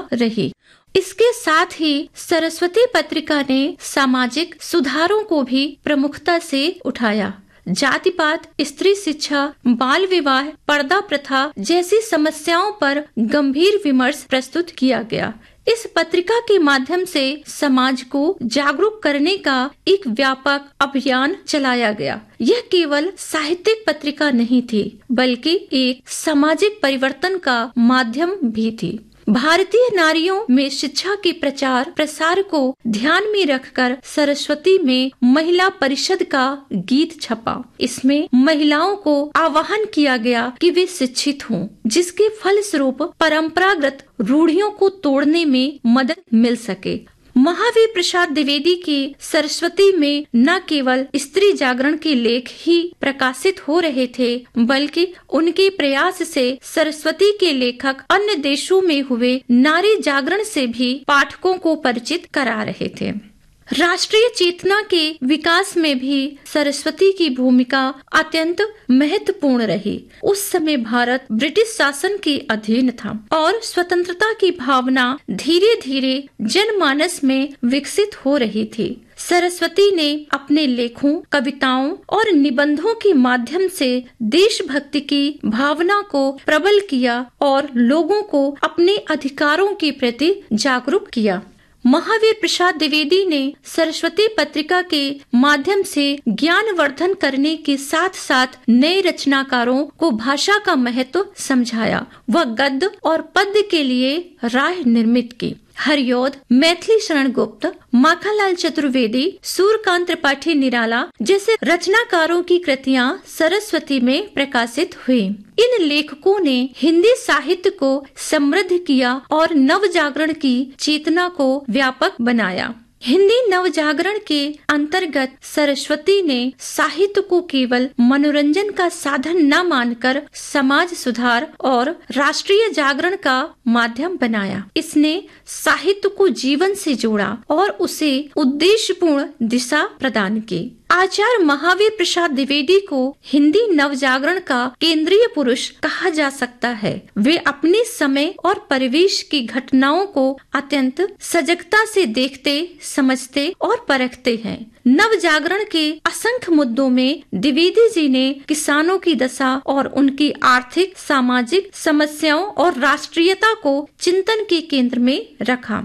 रही। इसके साथ ही सरस्वती पत्रिका ने सामाजिक सुधारों को भी प्रमुखता से उठाया। जातिपात, स्त्री शिक्षा, बाल विवाह, पर्दा प्रथा जैसी समस्याओं पर गंभीर विमर्श प्रस्तुत किया गया। इस पत्रिका के माध्यम से समाज को जागरूक करने का एक व्यापक अभियान चलाया गया। यह केवल साहित्यिक पत्रिका नहीं थी, बल्कि एक सामाजिक परिवर्तन का माध्यम भी थी। भारतीय नारियों में शिक्षा के प्रचार प्रसार को ध्यान में रखकर सरस्वती में महिला परिषद का गीत छपा। इसमें महिलाओं को आह्वान किया गया कि वे शिक्षित हों, जिसके फलस्वरूप परंपरागत रूढ़ियों को तोड़ने में मदद मिल सके। महावीर प्रसाद द्विवेदी के सरस्वती में न केवल स्त्री जागरण के लेख ही प्रकाशित हो रहे थे, बल्कि उनके प्रयास से सरस्वती के लेखक अन्य देशों में हुए नारी जागरण से भी पाठकों को परिचित करा रहे थे। राष्ट्रीय चेतना के विकास में भी सरस्वती की भूमिका अत्यंत महत्वपूर्ण रही। उस समय भारत ब्रिटिश शासन के अधीन था और स्वतंत्रता की भावना धीरे धीरे जनमानस में विकसित हो रही थी। सरस्वती ने अपने लेखों, कविताओं और निबंधों के माध्यम से देशभक्ति की भावना को प्रबल किया और लोगों को अपने अधिकारों के प्रति जागरूक किया। महावीर प्रसाद द्विवेदी ने सरस्वती पत्रिका के माध्यम से ज्ञानवर्धन करने के साथ साथ नए रचनाकारों को भाषा का महत्व समझाया। वह गद्य और पद्य के लिए राह निर्मित की। हरिऔध, मैथिली शरण गुप्त, माखनलाल चतुर्वेदी, सूर्यकांत त्रिपाठी निराला जैसे रचनाकारों की कृतियां सरस्वती में प्रकाशित हुई। इन लेखकों ने हिंदी साहित्य को समृद्ध किया और नवजागरण की चेतना को व्यापक बनाया। हिंदी नवजागरण के अंतर्गत सरस्वती ने साहित्य को केवल मनोरंजन का साधन न मानकर समाज सुधार और राष्ट्रीय जागरण का माध्यम बनाया। इसने साहित्य को जीवन से जोड़ा और उसे उद्देश्यपूर्ण दिशा प्रदान की। आचार्य महावीर प्रसाद द्विवेदी को हिंदी नवजागरण का केंद्रीय पुरुष कहा जा सकता है। वे अपने समय और परिवेश की घटनाओं को अत्यंत सजगता से देखते, समझते और परखते हैं। नवजागरण के असंख्य मुद्दों में द्विवेदी जी ने किसानों की दशा और उनकी आर्थिक, सामाजिक समस्याओं और राष्ट्रीयता को चिंतन के केंद्र में रखा।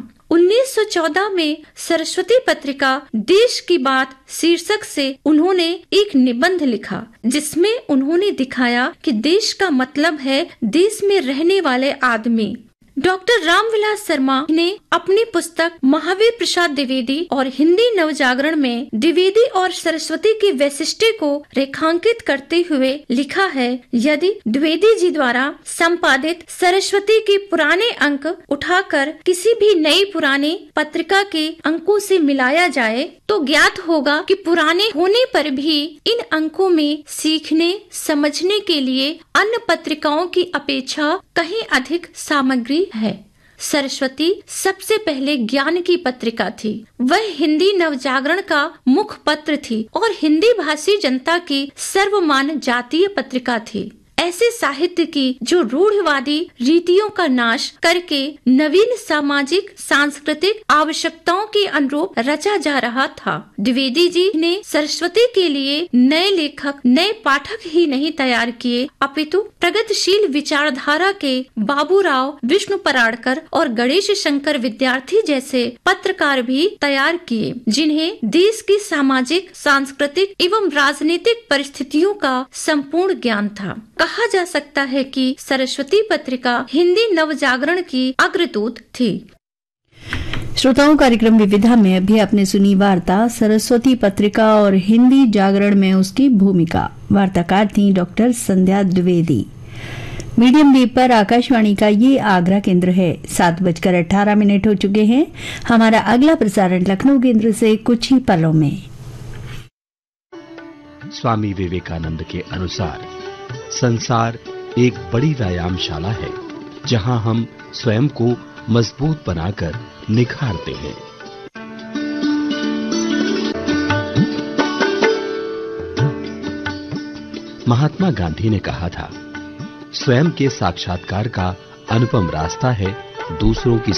1914 में सरस्वती पत्रिका देश की बात शीर्षक से उन्होंने एक निबंध लिखा, जिसमें उन्होंने दिखाया कि देश का मतलब है देश में रहने वाले आदमी। डॉक्टर रामविलास शर्मा ने अपनी पुस्तक महावीर प्रसाद द्विवेदी और हिंदी नवजागरण में द्विवेदी और सरस्वती की वैशिष्ट्य को रेखांकित करते हुए लिखा है, यदि द्विवेदी जी द्वारा संपादित सरस्वती के पुराने अंक उठाकर किसी भी नई पुरानी पत्रिका के अंकों से मिलाया जाए तो ज्ञात होगा कि पुराने होने पर भी इन अंकों में सीखने, समझने के लिए अन्य पत्रिकाओं की अपेक्षा कहीं अधिक सामग्री है। सरस्वती सबसे पहले ज्ञान की पत्रिका थी। वह हिंदी नवजागरण का मुख्य पत्र थी और हिंदी भाषी जनता की सर्वमान्य जातीय पत्रिका थी। ऐसे साहित्य की जो रूढ़िवादी रीतियों का नाश करके नवीन सामाजिक सांस्कृतिक आवश्यकताओं के अनुरूप रचा जा रहा था। द्विवेदी जी ने सरस्वती के लिए नए लेखक, नए पाठक ही नहीं तैयार किए, अपितु प्रगतिशील विचारधारा के बाबूराव, विष्णु पराड़कर और गणेश शंकर विद्यार्थी जैसे पत्रकार भी तैयार किए, जिन्हें देश की सामाजिक, सांस्कृतिक एवं राजनीतिक परिस्थितियों का संपूर्ण ज्ञान था। कहा जा सकता है कि सरस्वती पत्रिका हिंदी नवजागरण की अग्रदूत थी। श्रोताओं, कार्यक्रम विविधा में अभी आपने सुनी वार्ता सरस्वती पत्रिका और हिंदी जागरण में उसकी भूमिका। वार्ताकार थी डॉक्टर संध्या द्विवेदी। मीडियम वेव पर आकाशवाणी का ये आगरा केंद्र है। 7:18 हो चुके हैं। हमारा अगला प्रसारण लखनऊ केंद्र से कुछ ही पलों में। स्वामी विवेकानंद के अनुसार संसार एक बड़ी व्यायामशाला है, जहां हम स्वयं को मजबूत बनाकर निखारते हैं। महात्मा गांधी ने कहा था, स्वयं के साक्षात्कार का अनुपम रास्ता है दूसरों की